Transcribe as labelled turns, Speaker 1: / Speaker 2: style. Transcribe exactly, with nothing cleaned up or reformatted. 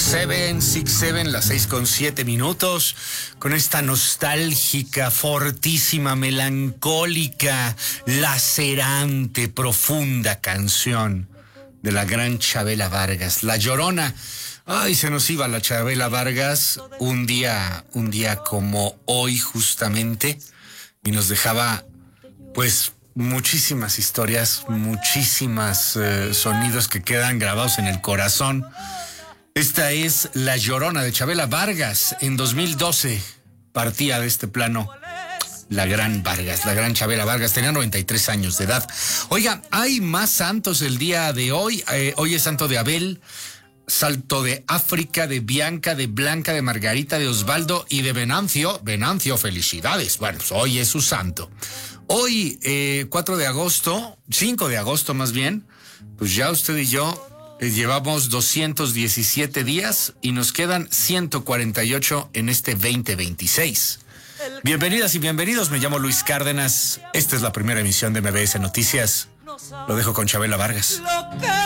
Speaker 1: Seven, Six Seven, las seis con siete minutos, con esta nostálgica, fortísima, melancólica, lacerante, profunda canción de la gran Chabela Vargas, La Llorona. Ay, se nos iba la Chabela Vargas un día, un día como hoy justamente, y nos dejaba, pues, muchísimas historias, muchísimas eh, sonidos que quedan grabados en el corazón. Esta es La Llorona de Chabela Vargas. En dos mil doce partía de este plano la gran Vargas, la gran Chabela Vargas. Tenía noventa y tres años de edad. Oiga, hay más santos el día de hoy. Eh, hoy es santo de Abel, santo de África, de Bianca, de Blanca, de Margarita, de Osvaldo y de Venancio. Venancio, felicidades. Bueno, pues hoy es su santo. Hoy, eh, cuatro de agosto, cinco de agosto más bien, pues ya usted y yo llevamos doscientos diecisiete días y nos quedan ciento cuarenta y ocho en este veinte veintiséis. Bienvenidas y bienvenidos, me llamo Luis Cárdenas. Esta es la primera emisión de M B S Noticias. Lo dejo con Chabela Vargas.